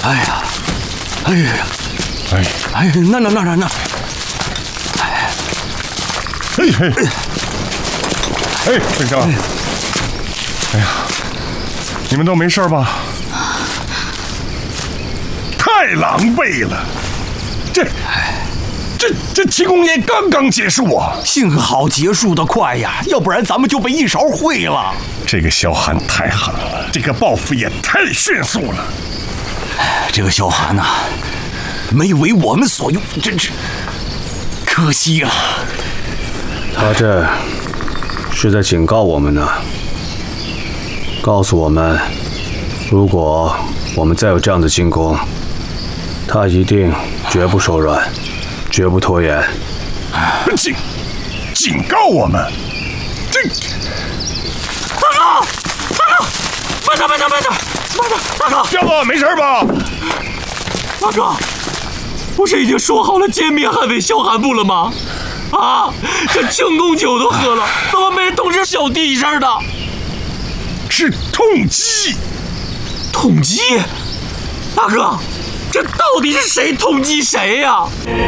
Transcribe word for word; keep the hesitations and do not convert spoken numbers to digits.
哎呀，哎呀， 哎哎，那那那那那， 哎嘿，哎，先生，哎呀，你们都没事吧？太狼狈了，这。 这这庆功宴刚刚结束啊！ 幸好结束的快呀，要不然咱们就被一勺烩了。 这个萧寒太狠了，这个报复也太迅速了。 这个萧寒呐、啊，没为我们所用，真是可惜啊。 他这是在警告我们呢，告诉我们，如果我们再有这样的进攻，他一定绝不手软。 绝不拖延。 警警告我们，这大哥，大哥，慢点，慢点，慢点，慢点，大哥， 彪子没事吧？ 大哥，不是已经说好了歼灭捍卫萧寒部了吗？啊，这庆功酒都喝了，怎么没人通知小弟一声的？ 是痛击， 痛击，大哥，这到底是谁痛击谁呀？